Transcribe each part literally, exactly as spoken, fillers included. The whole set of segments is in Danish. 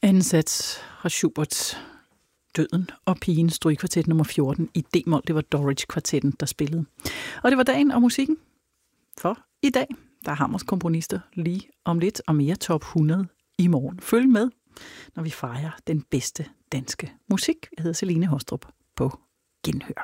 Anden sats fra Schuberts Døden og pigen, strygekvartet nummer fjorten i D-mol. Det var Doric-kvartetten, der spillede. Og det var dagen og musikken. For i dag, der er Hammers komponister lige om lidt, og mere top hundrede i morgen. Følg med, når vi fejrer den bedste danske musik. Jeg hedder Celine Hostrup. På genhør.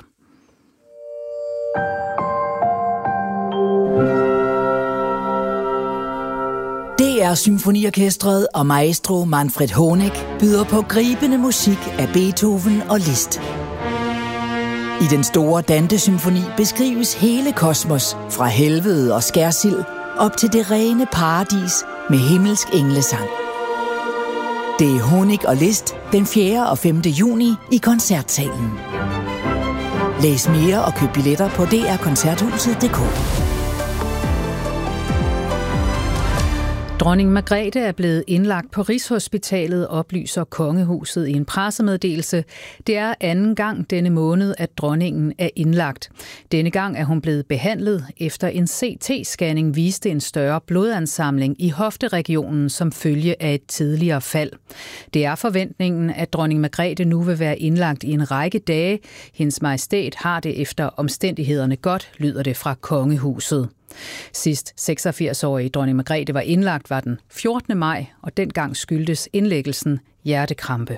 D R Symfoniorkestret og maestro Manfred Honeck byder på gribende musik af Beethoven og Liszt. I den store Dante-symfoni beskrives hele kosmos fra helvede og skærsild op til det rene paradis med himmelsk englesang. Det er Honeck og Liszt den fjerde og femte juni i Koncertsalen. Læs mere og køb billetter på d r koncerthuset punktum d k. Dronning Margrethe er blevet indlagt på Rigshospitalet, oplyser Kongehuset i en pressemeddelelse. Det er anden gang denne måned, at dronningen er indlagt. Denne gang er hun blevet behandlet efter en C T-scanning viste en større blodansamling i hofteregionen som følge af et tidligere fald. Det er forventningen, at dronning Margrethe nu vil være indlagt i en række dage. Hendes Majestæt har det efter omstændighederne godt, lyder det fra Kongehuset. Sidst seksogfirs-årige dronning Margrethe var indlagt var den fjortende maj, og dengang skyldtes indlæggelsen hjertekrampe.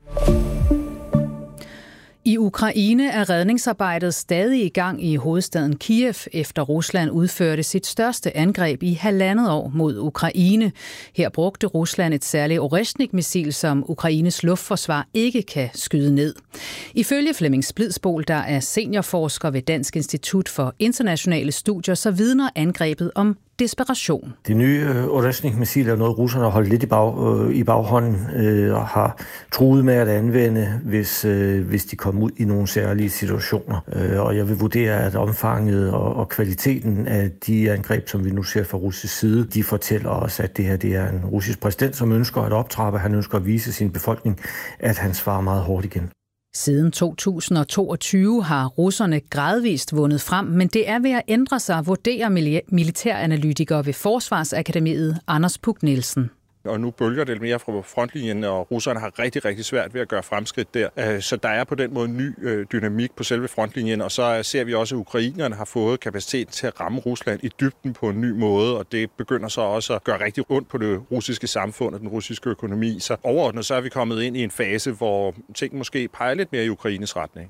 I Ukraine er redningsarbejdet stadig i gang i hovedstaden Kiev, efter Rusland udførte sit største angreb i halvandet år mod Ukraine. Her brugte Rusland et særligt Oreshnik-missil, som Ukraines luftforsvar ikke kan skyde ned. Ifølge Flemming Splidsbol, der er seniorforsker ved Dansk Institut for Internationale Studier, så vidner angrebet om desperation. Det nye Oreshnik-missil er noget, russerne har holdt lidt i, bag, øh, i baghånden øh, og har truet med at anvende, hvis, øh, hvis de kommer ud i nogle særlige situationer. Øh, og jeg vil vurdere, at omfanget og, og kvaliteten af de angreb, som vi nu ser fra russisk side, de fortæller os, at det her det er en russisk præsident, som ønsker at optrappe. Han ønsker at vise sin befolkning, at han svarer meget hårdt igen. Siden to tusind og toogtyve har russerne gradvist vundet frem, men det er ved at ændre sig, vurderer militæranalytiker ved Forsvarsakademiet Anders Puk Nielsen. Og nu bølger det mere fra frontlinjen, og russerne har rigtig, rigtig svært ved at gøre fremskridt der. Så der er på den måde ny dynamik på selve frontlinjen, og så ser vi også, at ukrainerne har fået kapacitet til at ramme Rusland i dybden på en ny måde, og det begynder så også at gøre rigtig ondt på det russiske samfund og den russiske økonomi. Så overordnet så er vi kommet ind i en fase, hvor ting måske peger lidt mere i Ukraines retning.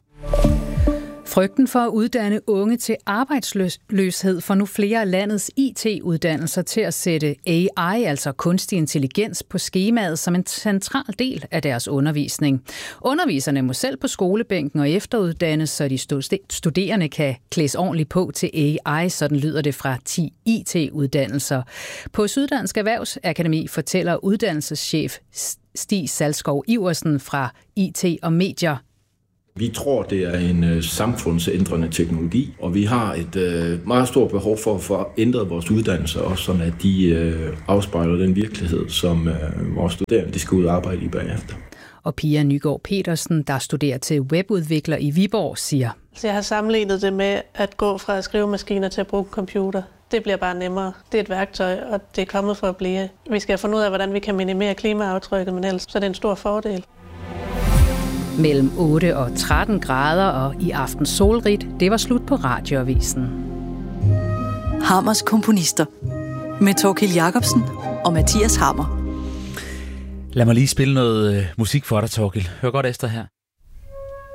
Frygten for at uddanne unge til arbejdsløshed får nu flere af landets I T-uddannelser til at sætte A I, altså kunstig intelligens, på skemaet som en central del af deres undervisning. Underviserne må selv på skolebænken og efteruddannes, så de studerende kan klædes ordentligt på til A I, sådan lyder det fra ti I T-uddannelser. På Syddansk Erhvervsakademi fortæller uddannelseschef Stig Salskov Iversen fra I T og Medier. Vi tror, det er en øh, samfundsændrende teknologi, og vi har et øh, meget stort behov for at få ændret vores uddannelser, også sådan at de øh, afspejler den virkelighed, som øh, vores studerende de skal ud og arbejde i bagefter. Og Pia Nygaard Petersen, der studerer til webudvikler i Viborg, siger: Så jeg har sammenlignet det med at gå fra skrivemaskiner til at bruge computer. Det bliver bare nemmere. Det er et værktøj, og det er kommet for at blive. Vi skal finde ud af, hvordan vi kan minimere klimaaftrykket, men ellers så er det en stor fordel. Mellem otte og tretten grader og i aften solrigt. Det var slut på Radioavisen. Hammers komponister med Thorkild Jacobsen og Mathias Hammer. Lad mig lige spille noget øh, musik for dig, Thorkild. Hør godt efter her.